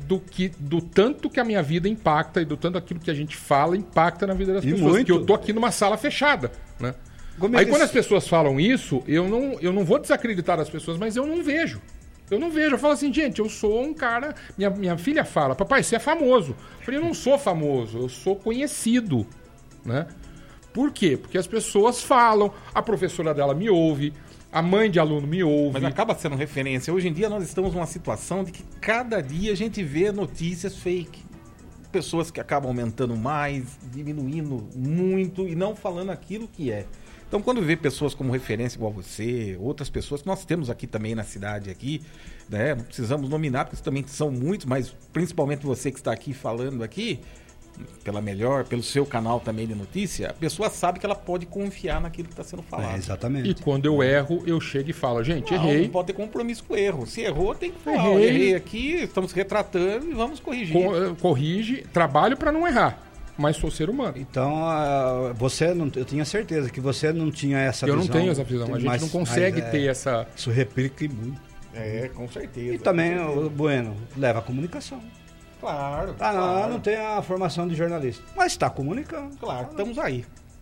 do tanto que a minha vida impacta e do tanto aquilo que a gente fala impacta na vida das E pessoas. muito. Porque eu tô aqui numa sala fechada, né? Gomes, Aí quando as pessoas falam isso, eu não vou desacreditar as pessoas, mas eu não vejo. Eu não vejo. Eu falo assim, gente, eu sou um cara... Minha filha fala, papai, você é famoso. Eu falei, eu não sou famoso, eu sou conhecido, né? Por quê? Porque as pessoas falam, a professora dela me ouve, a mãe de aluno me ouve. Mas acaba sendo referência. Hoje em dia nós estamos numa situação de que cada dia a gente vê notícias fake. Pessoas que acabam aumentando mais, diminuindo muito e não falando aquilo que é. Então, quando vê pessoas como referência igual você, outras pessoas que nós temos aqui também na cidade, aqui, né? Não precisamos nominar, porque também são muitos, mas principalmente você que está aqui falando aqui, pelo seu canal também de notícia, a pessoa sabe que ela pode confiar naquilo que está sendo falado. Exatamente. E quando eu erro, eu chego e falo, gente, errei. Não pode ter compromisso com o erro. Se errou, tem que falar. Errei aqui, estamos retratando e vamos corrigir. Corrige, trabalho para não errar. Mas sou ser humano. Então, você não, eu tinha certeza que você não tinha essa visão. Eu não tenho essa visão. A gente não consegue ter essa... Isso replica muito. Com certeza. E também, o Bueno, leva a comunicação. Claro. Não tem a formação de jornalista, mas está comunicando. Claro, estamos aí.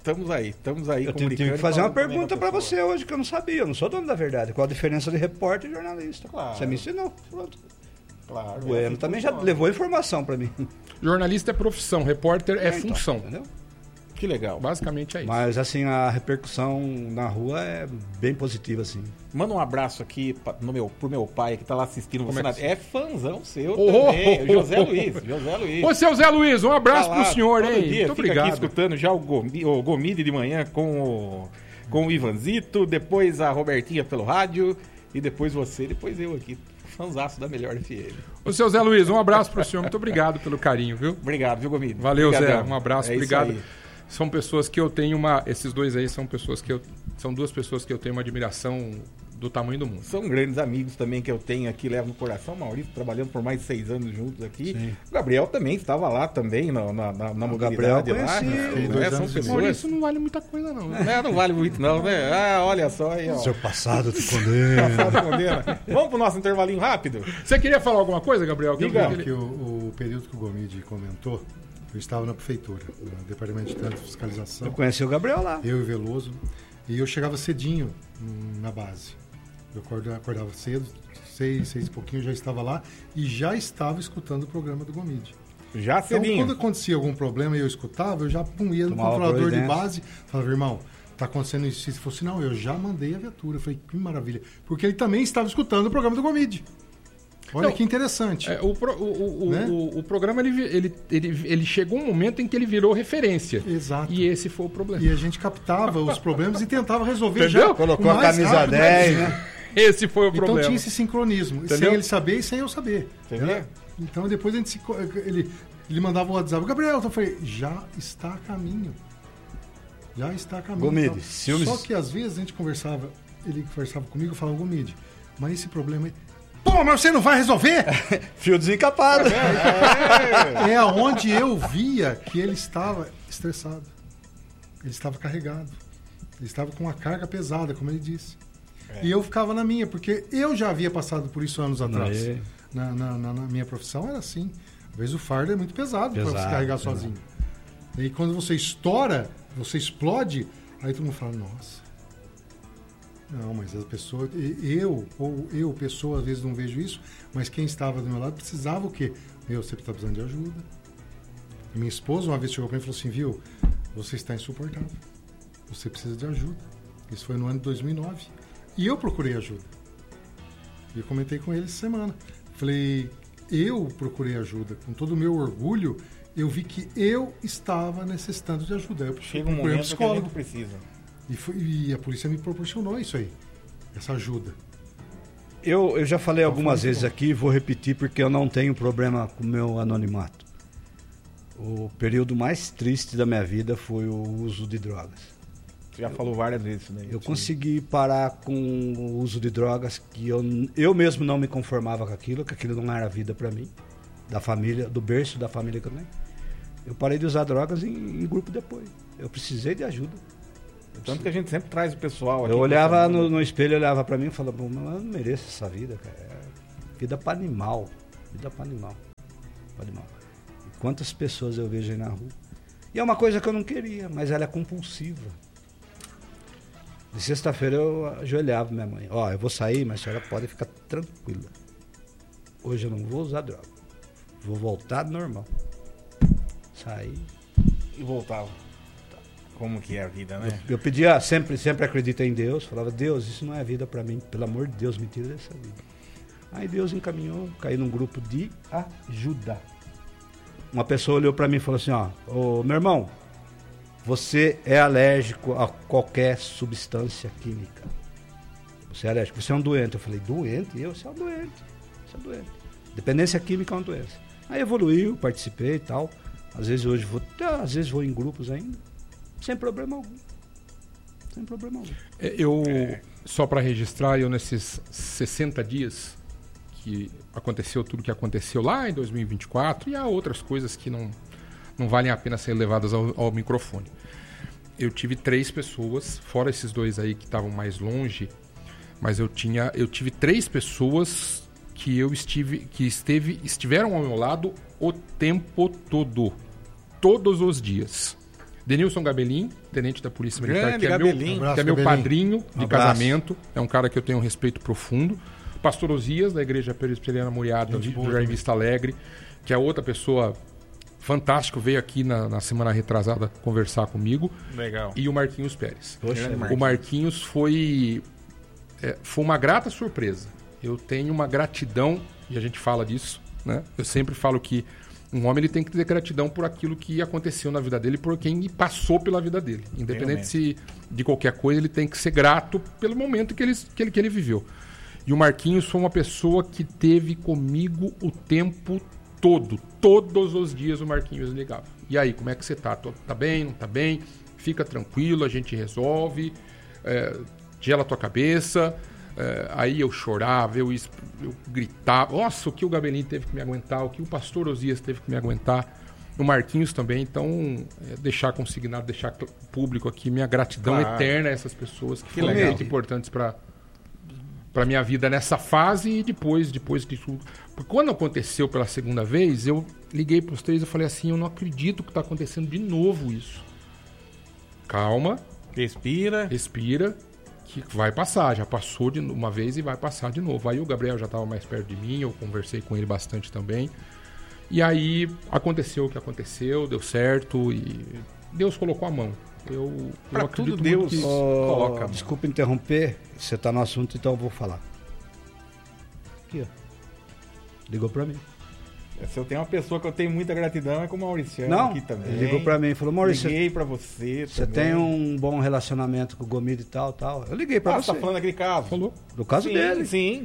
Eu tive que fazer uma pergunta para você hoje que eu não sabia. Eu não sou dono da verdade. Qual a diferença de repórter e jornalista? Claro. Você me ensinou. Pronto. Claro. O Bueno também já levou informação para mim. Jornalista é profissão, repórter é Então, função. entendeu? Que legal. Basicamente é isso. Mas assim, a repercussão na rua é bem positiva, assim. Manda um abraço aqui pro meu pai que tá lá assistindo você. É fãzão seu Oh, também. oh, oh, José Luiz. Ô, seu Zé Luiz, um abraço Tá lá, pro senhor, todo hein? dia, Muito fica obrigado. aqui escutando já o Gomide de manhã com o Ivanzito, depois a Robertinha pelo rádio e depois você, depois eu aqui. Fanzaço da Melhor FM. Ô, seu Zé Luiz, um abraço pro senhor. Muito obrigado pelo carinho, viu? Obrigado, viu, Gomide? Valeu, Obrigadão. Zé. Um abraço, obrigado. São pessoas que eu tenho esses dois aí são pessoas que são duas pessoas que eu tenho uma admiração do tamanho do mundo. São grandes amigos também que eu tenho aqui, levo no coração. Maurício trabalhando por mais de 6 anos juntos aqui. Sim. O Gabriel também estava lá também na mobilidade lá. São pessoas. Maurício não vale muita coisa, não. Né? Não vale muito não, né? Olha só aí, ó. Seu passado te condena. Vamos pro nosso intervalinho rápido? Você queria falar alguma coisa, Gabriel? Diga. Que o período que o Gomide comentou, eu estava na prefeitura, no departamento de trânsito e fiscalização. Eu conheci o Gabriel lá. Eu e o Veloso. E eu chegava cedinho na base. Eu acordava cedo, 6 e pouquinho, já estava lá e já estava escutando o programa do Gomide. Já cedinho. Então, quando acontecia algum problema e eu escutava, eu já ia no controlador de base, falava, irmão, tá acontecendo isso. Se fosse, não, eu já mandei a viatura. Eu falei, que maravilha. Porque ele também estava escutando o programa do Gomide. Olha que interessante. O programa, ele chegou um momento em que ele virou referência. Exato. E esse foi o problema. E a gente captava os problemas e tentava resolver. Entendeu? Já. Colocou a camisa 10, né? Esse foi o problema. Então tinha esse sincronismo. Entendeu? Sem ele saber e sem eu saber. Entendeu? Então depois ele mandava o WhatsApp. Gabriel, então eu falei, já está a caminho. Já está a caminho. Gomide, então, só que às vezes a gente conversava, ele conversava comigo e falava, Gomide, mas esse problema aí... Pô, mas você não vai resolver? Fio desencapado. É aonde eu via que ele estava estressado. Ele estava carregado. Ele estava com uma carga pesada, como ele disse. E eu ficava na minha, porque eu já havia passado por isso anos atrás. Na minha profissão era assim. Às vezes o fardo é muito pesado para você carregar sozinho. E quando você estoura, você explode, aí todo mundo fala, nossa... Não, mas as pessoas... pessoa, às vezes não vejo isso, mas quem estava do meu lado precisava o quê? Você está precisando de ajuda. E minha esposa uma vez chegou para mim e falou assim, viu, você está insuportável. Você precisa de ajuda. Isso foi no ano de 2009. E eu procurei ajuda. E eu comentei com ele essa semana. Falei, eu procurei ajuda. Com todo o meu orgulho, eu vi que eu estava necessitando de ajuda. Eu Chega um momento que a gente precisa. E a polícia me proporcionou isso aí, essa ajuda. Eu já falei algumas vezes aqui, vou repetir porque eu não tenho problema com o meu anonimato. O período mais triste da minha vida foi o uso de drogas. Você já falou várias vezes, né? Eu consegui parar com o uso de drogas que eu mesmo não me conformava com aquilo, que aquilo não era vida para mim, da família, do berço da família que eu tenho. Eu parei de usar drogas em grupo de apoio. Eu precisei de ajuda. Tanto que a gente sempre traz o pessoal aqui. Eu olhava no espelho, olhava pra mim e falava, mas eu não mereço essa vida, cara. Vida pra animal. Vida pra animal. Pode mal. E quantas pessoas eu vejo aí na rua. E é uma coisa que eu não queria, mas ela é compulsiva. De sexta-feira eu ajoelhava minha mãe. Ó, eu vou sair, mas a senhora pode ficar tranquila. Hoje eu não vou usar droga. Vou voltar normal. Saí. E voltava. Como que é a vida, né? Eu pedia, sempre acreditei em Deus. Falava, Deus, isso não é vida pra mim. Pelo amor de Deus, me tira dessa vida. Aí Deus encaminhou, caí num grupo de ajuda. Uma pessoa olhou pra mim e falou assim, ó, ô, meu irmão, você é alérgico a qualquer substância química. Você é alérgico, você é um doente. Eu falei, doente? Você é um doente. Você é doente. Dependência química é uma doença. Aí evoluiu, participei e tal. Às vezes hoje vou em grupos ainda. Sem problema algum. Sem problema algum. Só para registrar, eu nesses 60 dias que aconteceu tudo que aconteceu lá em 2024, e há outras coisas que não valem a pena ser levadas ao microfone. Eu tive 3 pessoas, fora esses 2 aí que estavam mais longe, mas eu tive 3 pessoas que estiveram ao meu lado o tempo todo. Todos os dias. Denilson Gabelin, tenente da Polícia Militar, que é meu padrinho de casamento. É um cara que eu tenho um respeito profundo. Pastor Osias, da Igreja Presbiteriana Muriada, de Jardim Vista Alegre, que é outra pessoa fantástica, veio aqui na semana retrasada conversar comigo. Legal. E o Marquinhos Pérez. Poxa, o Marquinhos foi uma grata surpresa. Eu tenho uma gratidão, e a gente fala disso, né? Eu sempre falo que um homem ele tem que ter gratidão por aquilo que aconteceu na vida dele, por quem passou pela vida dele. Independente de qualquer coisa, ele tem que ser grato pelo momento que ele viveu. E o Marquinhos foi uma pessoa que teve comigo o tempo todo. Todos os dias o Marquinhos ligava. E aí, como é que você tá? Tá bem? Não tá bem? Fica tranquilo, a gente resolve. Gela a tua cabeça. Aí eu chorava, eu gritava. Nossa, o que o Gabelin teve que me aguentar, o que o pastor Osias teve que me aguentar, o Marquinhos também. Então, deixar consignado, deixar público aqui minha gratidão eterna a essas pessoas que foram muito importantes para minha vida nessa fase e depois de tudo. Porque quando aconteceu pela segunda vez, eu liguei para os 3 e falei assim, eu não acredito que está acontecendo de novo isso. Calma. Respira, que vai passar. Já passou de uma vez e vai passar de novo. Aí o Gabriel já estava mais perto de mim, eu conversei com ele bastante também. E aconteceu o que aconteceu, deu certo e Deus colocou a mão. Eu acredito tudo Deus que coloca. Desculpa interromper, você está no assunto, então eu vou falar. Aqui, ó. Ligou para mim. Se eu tenho uma pessoa que eu tenho muita gratidão, é com o Mauriciano aqui também. Ele ligou para mim e falou, Maurício, liguei para você também. Tem um bom relacionamento com o Gomide e tal. Eu liguei para você. Você tá falando daquele caso? falou. Do caso dele. Sim.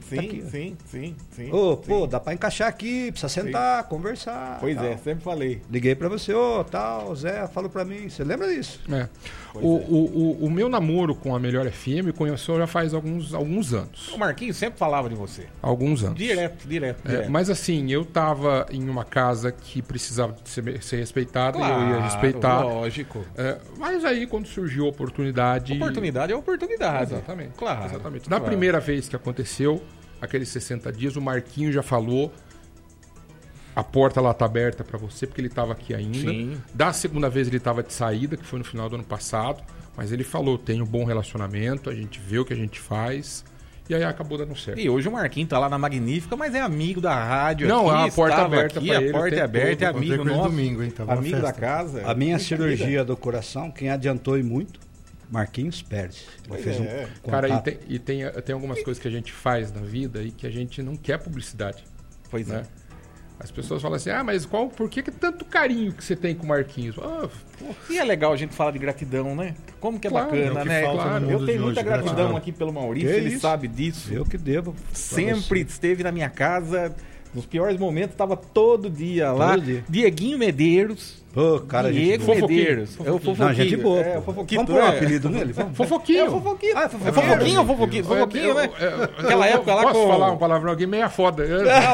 Pô, dá para encaixar aqui, precisa sentar, conversar. Pois tal. sempre falei. Liguei para você, tal, Zé, falou para mim. Você lembra disso? O meu namoro com a Melhor FM começou já faz alguns anos. O Marquinhos sempre falava de você. Alguns anos. Direto. Mas assim, eu tava em uma casa que precisava ser respeitada, claro, eu ia respeitar. Lógico. Mas aí, quando surgiu a oportunidade... Oportunidade é oportunidade. Exatamente. Claro. Exatamente. Na primeira vez que aconteceu, aqueles 60 dias, o Marquinhos já falou, a porta lá tá aberta para você, porque ele estava aqui ainda. Sim. Da segunda vez ele estava de saída, que foi no final do ano passado, mas ele falou, tem um bom relacionamento, a gente vê o que a gente faz... E aí acabou dando certo. E hoje o Marquinhos tá lá na Magnífica, mas é amigo da rádio. Não, aqui, a porta aberta aqui, pra a ele, porta é aberta, é amigo nosso. Domingo, hein? Tava amigo da casa. A minha cirurgia do coração, quem adiantou e muito, Marquinhos Pérez. Ele fez Cara, e tem algumas coisas que a gente faz na vida e que a gente não quer publicidade. Pois né? As pessoas falam assim, mas por que tanto carinho que você tem com o Marquinhos? E é legal a gente falar de gratidão, né? Como que é bacana, né? Claro. Eu tenho muita gratidão aqui pelo Maurício, ele sabe disso. Eu que devo. Sempre esteve na minha casa, nos piores momentos, estava todo dia lá. Todo dia. Dieguinho Medeiros. Pô, cara, Diego Medeiros. É o Fofoquinho. Não, gente boa. É o Fofoquinho. Vamos pôr um apelido nele? Fofoquinho. É o Fofoquinho. É Fofoquinho ou Fofoquinho? Fofoquinho, né? Aquela época lá posso falar um palavrão aqui meia foda.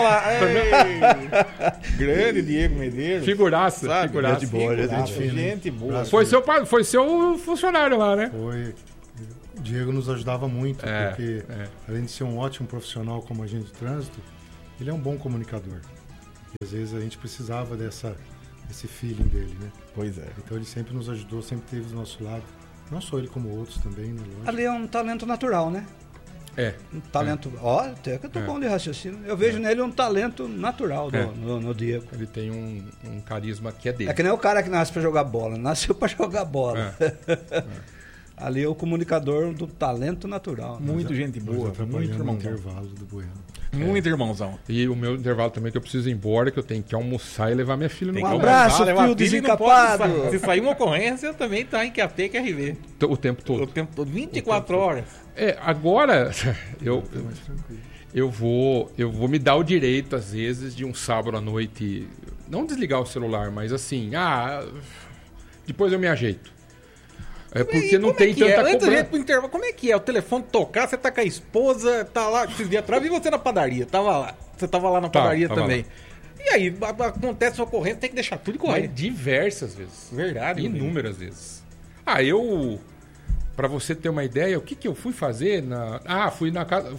Grande Diego Medeiros. Figuraça. Gente boa, gente boa. Foi seu funcionário lá, né? Foi. O Diego nos ajudava muito, porque além de ser um ótimo profissional como agente de trânsito, ele é um bom comunicador. E às vezes a gente precisava desse feeling dele, né? Pois é. Então ele sempre nos ajudou, sempre esteve do nosso lado. Não só ele, como outros também, né? Lógico. Ali é um talento natural, né? É. Um talento. Ó, até que eu tô bom de raciocínio. Eu vejo nele um talento natural no Diego. Ele tem um carisma que é dele. É que nem o cara que nasce pra jogar bola. Nasceu pra jogar bola. Ali é o comunicador do talento natural. Muito gente boa, muito no irmãozão. intervalo do Bueno. Muito irmãozão. E o meu intervalo também, que eu preciso ir embora, que eu tenho que almoçar e levar minha filha no Tem que colégio. abraço, almoçar, levar fio a filha e não desencapado. pode Se sair uma ocorrência, também tá em QAP, QRV. O tempo todo. O tempo todo, 24 horas. Agora eu Mais tranquilo. eu vou me dar o direito, às vezes, de um sábado à noite, não desligar o celular, mas assim, depois eu me ajeito. Porque E não como tem é que é? tanta Antes da cobrança. gente pro intervalo, como é que é? O telefone tocar, você tá com a esposa, tá lá, esses dias atrás, e você na padaria, tava lá. Você tava lá na padaria tava também. E aí, acontece uma ocorrência, tem que deixar tudo e correr. Mas diversas vezes. Verdade, Inúmeras vezes. Pra você ter uma ideia, o que eu fui fazer fui na casa...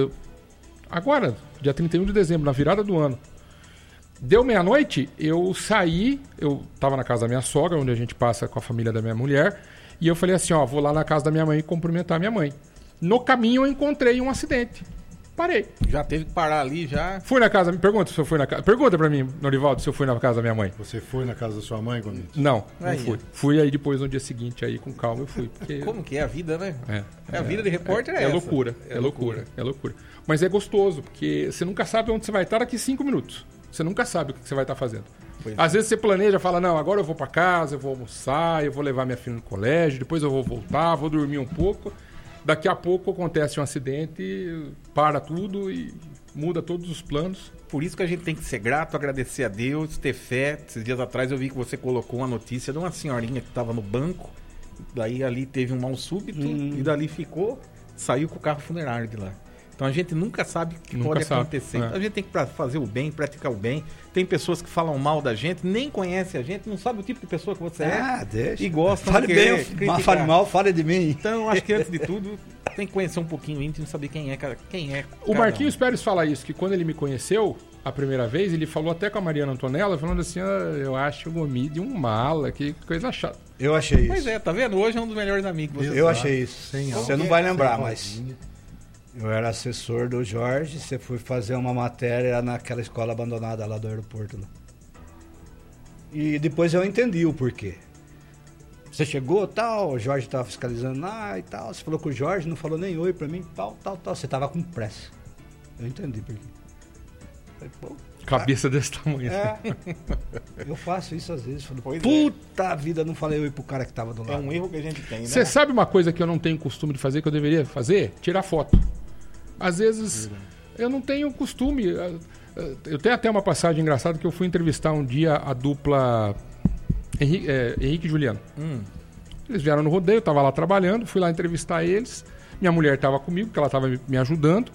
Agora, dia 31 de dezembro, na virada do ano. Deu meia-noite, eu saí, eu tava na casa da minha sogra, onde a gente passa com a família da minha mulher, e eu falei assim, vou lá na casa da minha mãe cumprimentar a minha mãe. No caminho eu encontrei um acidente. Parei. Já teve que parar ali, já. Fui na casa, me pergunta se eu fui na casa. Pergunta pra mim, Norivaldo, se eu fui na casa da minha mãe. Você foi na casa da sua mãe, Gomes? Não Aí, fui. Fui aí depois, no dia seguinte, aí com calma eu fui. Porque... Como que é a vida, né? É A vida de repórter é essa. loucura, é loucura. Mas é gostoso, porque você nunca sabe onde você vai estar daqui 5 minutos. Você nunca sabe o que você vai estar fazendo. Pois Às vezes você planeja, fala, não, agora eu vou pra casa, eu vou almoçar, eu vou levar minha filha no colégio, depois eu vou voltar, vou dormir um pouco. Daqui a pouco acontece um acidente, para tudo e muda todos os planos. Por isso que a gente tem que ser grato, agradecer a Deus, ter fé. Esses dias atrás eu vi que você colocou uma notícia de uma senhorinha que estava no banco, daí ali teve um mal súbito e dali saiu com o carro funerário de lá. Então a gente nunca sabe o que pode acontecer. A gente tem que fazer o bem, praticar o bem. Tem pessoas que falam mal da gente, nem conhecem a gente, não sabe o tipo de pessoa que você é. Deixa. E gostam Fale de bem, criticar. fale mal, fale de mim. Então acho que antes de tudo tem que conhecer um pouquinho o íntimo, saber quem é. O Marquinhos Pérez fala isso, que quando ele me conheceu a primeira vez, ele falou até com a Mariana Antonella, falando assim, eu acho o Gomide um mala, que coisa chata. Eu achei isso. Pois é, tá vendo? Hoje é um dos melhores amigos. Que você Eu achei isso. Sem Você álcool, não vai sem lembrar, mas rodinha. eu era assessor do Jorge, você foi fazer uma matéria naquela escola abandonada lá do aeroporto. Lá. E depois eu entendi o porquê. Você chegou, tal, o Jorge estava fiscalizando lá e tal, você falou com o Jorge, não falou nem oi pra mim, tal, você tava com pressa. Eu entendi por quê. Falei, pô, Cabeça desse tamanho. eu faço isso às vezes. Falei, Pois é. puta vida, não falei oi pro cara que tava do lado. É um erro que a gente tem, né? Você sabe uma coisa que eu não tenho costume de fazer, que eu deveria fazer? Tirar foto. Às vezes eu não tenho costume. Eu tenho até uma passagem engraçada que eu fui entrevistar um dia a dupla Henrique e Juliano. Eles vieram no rodeio, eu estava lá trabalhando, fui lá entrevistar eles. Minha mulher estava comigo, porque ela estava me ajudando.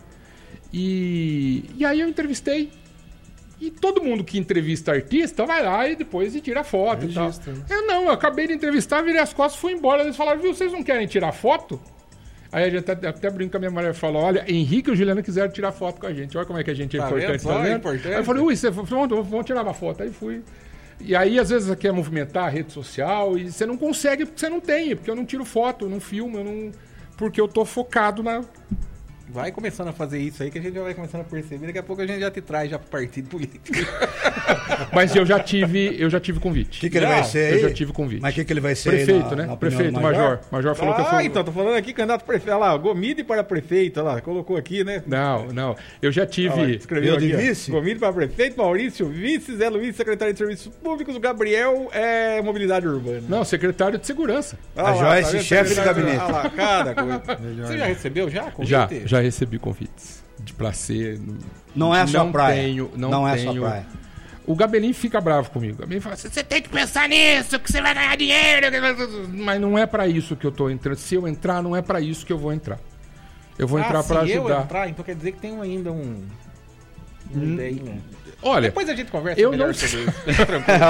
E aí eu entrevistei. E todo mundo que entrevista artista vai lá e depois tira foto e tal. Registra, né? Eu acabei de entrevistar, virei as costas, fui embora. Eles falaram, viu, vocês não querem tirar foto? Aí a gente até brinca com a minha mulher e falou, olha, Henrique e o Juliano quiseram tirar foto com a gente. Olha como é que a gente é Tá importante. vendo só? Tá vendo? Importante. Aí eu falei, ui, vamos tirar uma foto. Aí fui. E aí, às vezes, você quer movimentar a rede social e você não consegue, porque você não tem, porque eu não tiro foto, eu não filmo, porque eu tô focado na... Vai começando a fazer isso aí que a gente já vai começando a perceber. Daqui a pouco a gente já te traz já pro partido político. Mas eu já tive convite. O que ele vai ser Eu aí? já tive convite. Mas o que ele vai ser Prefeito, aí né? na opinião Prefeito, do Major. Major falou que eu sou... então, tô falando aqui, candidato prefeito. Olha lá, Gomide para prefeito, olha lá, colocou aqui, né? Não. Eu já Olha lá, tive... escreveu Eu de aqui, ó. vice? Gomide para prefeito, Maurício vice, Zé Luiz, secretário de Serviços Públicos, o Gabriel é mobilidade urbana. Não, secretário de segurança. Olha lá, Joyce, vendo? chefe de Secretário- gabinete. Olha lá, cara, coisa. Melhor, Você já né? recebeu já? convite? Já recebi convites. Pra ser... Não é a sua praia. Não é a tenho. sua praia. O Gabelinho fica bravo comigo. O Gabelinho fala, você tem que pensar nisso, que você vai ganhar dinheiro. Mas não é pra isso que eu tô entrando. Se eu entrar, não é pra isso que eu vou entrar. Eu vou entrar pra se eu ajudar. entrar, então quer dizer que tem ainda um... ideinha. Olha, Depois a gente conversa eu melhor não sobre sei. isso. Tranquilo.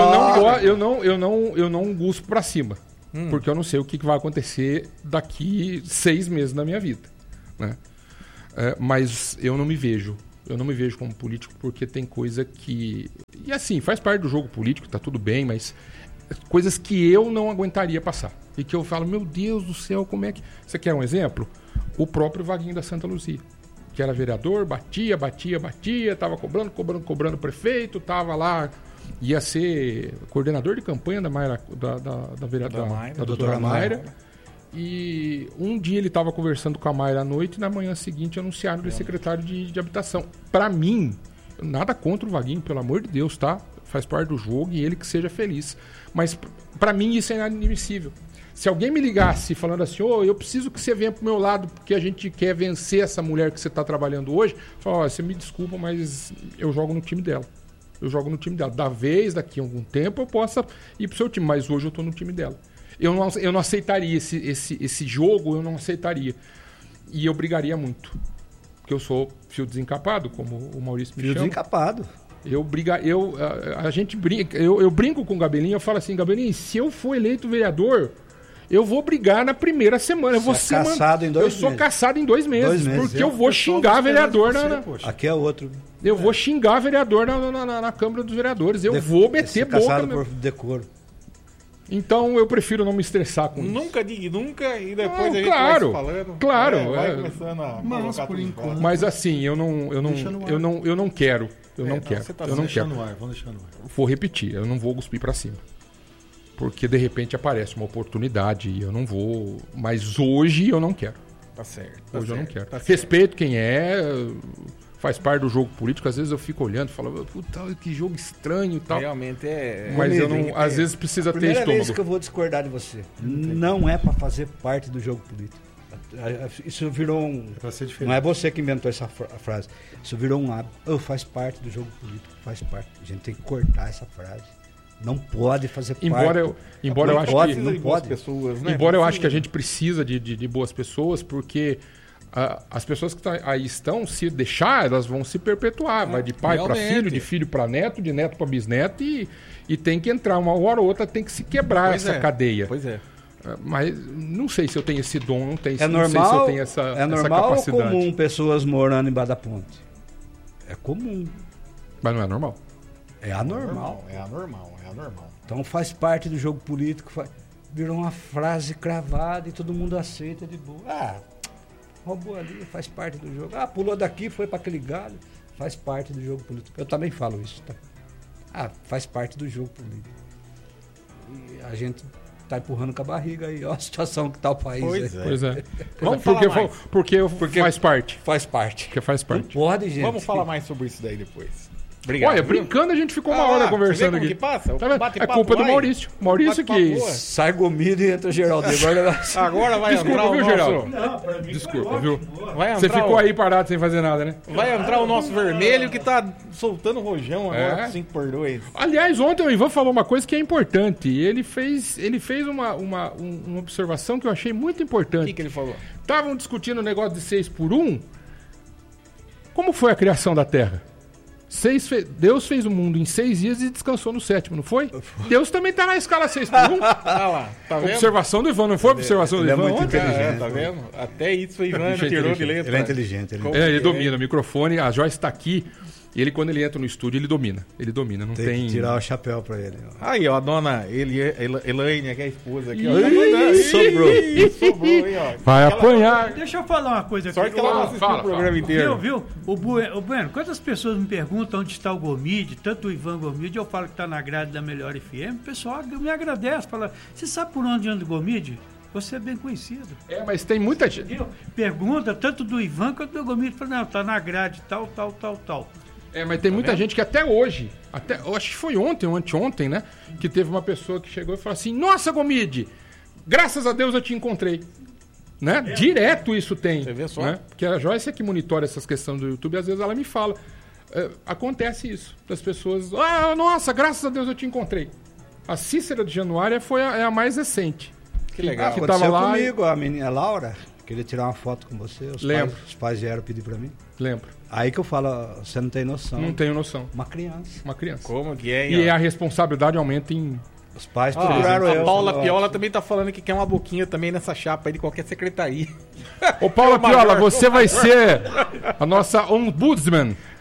eu não gosto pra cima. Porque eu não sei o que vai acontecer daqui 6 meses na minha vida. Né? Mas eu não me vejo Eu não me vejo como político porque tem coisa que... E assim, faz parte do jogo político, tá tudo bem, mas coisas que eu não aguentaria passar. E que eu falo, meu Deus do céu, como é que... Você quer um exemplo? O próprio Vaguinho da Santa Luzia, que era vereador, batia, tava cobrando o prefeito, tava lá, ia ser coordenador de campanha da Mayra, da doutora Mayra. E um dia ele estava conversando com a Mayra à noite e na manhã seguinte anunciaram ele secretário de habitação. Para mim, nada contra o Vaguinho, pelo amor de Deus, tá? Faz parte do jogo e ele que seja feliz. Mas para mim isso é inadmissível. Se alguém me ligasse falando assim, eu preciso que você venha pro meu lado porque a gente quer vencer essa mulher que você está trabalhando hoje, eu falo, você me desculpa, mas eu jogo no time dela. Daqui a algum tempo eu possa ir pro seu time, mas hoje eu estou no time dela. Eu não aceitaria esse jogo, eu não aceitaria. E eu brigaria muito. Porque eu sou fio desencapado, como o Maurício me chama. Fio desencapado. Eu brinco com o Gabelinho, eu falo assim, Gabelinho, se eu for eleito vereador, eu vou brigar na primeira semana. Eu sou caçado em 2 meses. Porque eu vou xingar vereador Aqui é outro. Eu vou xingar vereador na Câmara dos Vereadores. Eu vou meter boca. Caçado por decoro. Então eu prefiro não me estressar com isso. Nunca diga nunca e depois a gente vai se falando. Claro. Vai começando a colocar por enquanto. Mas assim, eu não quero. Eu não quero. Vamos deixar no ar. Vou repetir, eu não vou cuspir pra cima. Porque de repente aparece uma oportunidade e eu não vou. Mas hoje eu não quero. Tá certo. Hoje eu não quero. Respeito quem faz parte do jogo político. Às vezes eu fico olhando e falo, puta, que jogo estranho e tal. Realmente é. Mas eu não. Às vezes precisa ter estômago. Primeira vez que eu vou discordar de você. Não é pra fazer parte do jogo político. Isso virou um. Não é você que inventou essa frase. Isso virou um hábito. Faz parte do jogo político. Faz parte. A gente tem que cortar essa frase. Não pode fazer parte. Embora eu acho que a gente precisa de boas pessoas, porque as pessoas que aí estão, se deixar, elas vão se perpetuar. Vai de pai para filho, de filho para neto, de neto para bisneto e tem que entrar. Uma hora ou outra tem que se quebrar essa cadeia. Pois é. Mas não sei se eu tenho esse dom, não sei se eu tenho essa capacidade. É normal ou comum pessoas morando embaixo da ponte? É comum. Mas não é normal. É anormal. É anormal. Então faz parte do jogo político, virou uma frase cravada e todo mundo aceita de boa. Roubou ali, faz parte do jogo. Pulou daqui, foi para aquele galho, faz parte do jogo político. Eu também falo isso, tá? Faz parte do jogo político. E a gente tá empurrando com a barriga aí, ó a situação que tá o país. Pois é. Vamos falar porque faz parte. Faz parte. Porque faz parte. Não pode, gente. Vamos falar mais sobre isso daí depois. Obrigado. Olha, brincando, a gente ficou uma hora conversando aqui. Que passa? Tá é culpa do Maurício. Maurício que... Sai Gomido e entra Geraldo. Agora vai Desculpa, viu, Geraldo? Não, pra mim desculpa, viu? Você ficou aí parado sem fazer nada, né? Vai entrar o nosso vermelho que tá soltando rojão agora, 5x2. Aliás, ontem o Ivan falou uma coisa que é importante. Ele fez uma observação que eu achei muito importante. O que ele falou? Estavam discutindo o negócio de 6x1. Como foi a criação da Terra? Deus fez o mundo em 6 dias e descansou no 7º, não foi? Deus também tá na escala 6x1. Lá, tá vendo? Observação do Ivan, não foi observação do Ivan? É muito inteligente. Tá vendo? Até isso o Ivan tirou de letra. Ele é inteligente. Ele domina o microfone, a Joyce tá aqui. E ele, quando ele entra no estúdio, ele domina. Não tem... que tirar o chapéu pra ele. Aí, ó, a dona Elaine, que é a esposa aqui, ó. Sobrou, hein, ó. Vai apanhar. Deixa eu falar uma coisa aqui. Sorte que ela não assistiu o programa inteiro. Viu? O Bueno, quantas pessoas me perguntam onde está o Gomide, tanto o Ivan Gomide, eu falo que está na grade da Melhor FM, o pessoal me agradece, fala, você sabe por onde anda o Gomide? Você é bem conhecido. Mas tem muita gente. Entendeu? Pergunta tanto do Ivan quanto do Gomide, fala, não, tá na grade, tal. Mas tem muita gente que até hoje, eu acho que foi ontem ou anteontem, né? Que teve uma pessoa que chegou e falou assim, nossa, Gomide, graças a Deus eu te encontrei. Né? Direto isso tem. Você vê só. Né? Porque a Joyce é que monitora essas questões do YouTube e às vezes ela me fala. Acontece isso. Das pessoas, nossa, graças a Deus eu te encontrei. A Cícera de Januária é a mais recente. Que legal. Que tava lá comigo, a menina Laura, queria tirar uma foto com você. Os pais vieram pedir pra mim. Lembro. Aí que eu falo, você não tem noção. Não tenho noção. Uma criança. Como que é? E a responsabilidade aumenta em... Os pais procuraram eu. A Paula Piola também tá falando que quer uma boquinha também nessa chapa aí de qualquer secretaria. Ô Paula Piola, você vai ser a nossa ombudsman.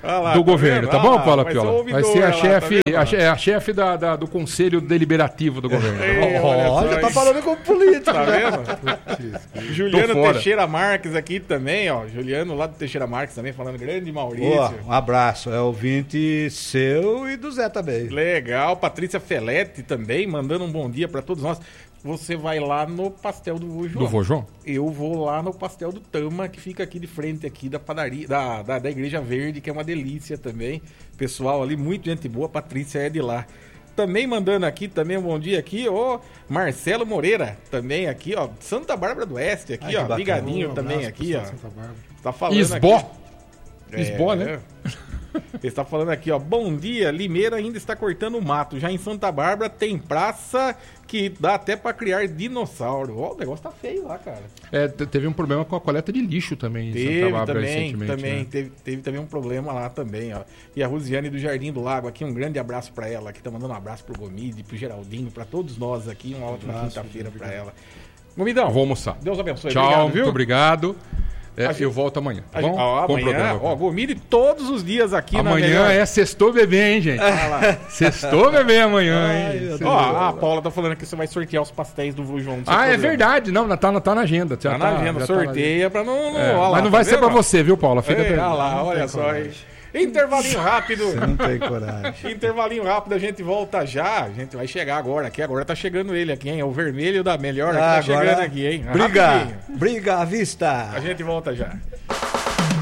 do governo, tá bom, Paula vai ser Piola? Vai ser ouvidora a lá, chefe, tá vendo? a chefe do Conselho Deliberativo do governo. Tá bom? Olha Já só tá isso. falando com político. Tá vendo? Juliano fora. Teixeira Marques aqui também, ó. Juliano lá do Teixeira Marques também, falando grande Maurício. Boa, um abraço. É ouvinte seu e do Zé também. Legal. Patrícia Felete também, mandando um bom dia pra todos nós. Você vai lá no pastel do vô João. Do vô João? Eu vou lá no pastel do Tama, que fica aqui de frente aqui da padaria, da Igreja Verde, que é uma delícia também. Pessoal ali, muito gente boa, Patrícia é de lá. Também mandando aqui, também um bom dia aqui, ó, Marcelo Moreira, também aqui, ó, Santa Bárbara do Oeste, aqui, Ai, ó, que bacana. Bigadinho Um também abraço, aqui, ó. pessoal de Santa Bárbara. Tá falando Esbó. aqui. Esbó, né? Ele está falando aqui, ó. Bom dia, Limeira ainda está cortando o mato. Já em Santa Bárbara tem praça que dá até para criar dinossauro. Ó, o negócio tá feio lá, cara. Teve um problema com a coleta de lixo também em Santa Teve Bárbara também, recentemente. né? teve também um problema lá também, ó. E a Rosiane do Jardim do Lago aqui, um grande abraço para ela, que tá mandando um abraço pro Gomide, pro Geraldinho, para todos nós aqui, uma ótima quinta-feira para ela. Gomidão, Vou almoçar. Deus abençoe. Tchau, Obrigado, viu? muito obrigado. A gente- Eu volto amanhã, tá bom? Ó, Bom amanhã, programa. ó, Gomide todos os dias aqui na Amanhã melhor. é sextou bebê, hein, gente? Sextou bebê amanhã, Ai, hein? meu Ó, a Paula tá falando que você vai sortear os pastéis do vô João. no seu Ah, é programa. verdade. Não, tá na agenda. Já Tá na agenda, já tá na sorteia pra não... agenda. É, ó lá, mas não tá vai ser vendo? pra você, viu, Paula? Fica Ei, tranquilo. olha lá, olha só. Hein? Intervalinho rápido. Você não tem coragem. Intervalinho rápido, a gente volta já. A gente vai chegar agora aqui. Agora tá chegando ele aqui, hein? É o vermelho da melhor aqui tá chegando aqui, hein? Briga, Rapidinho. briga à vista. A gente volta já.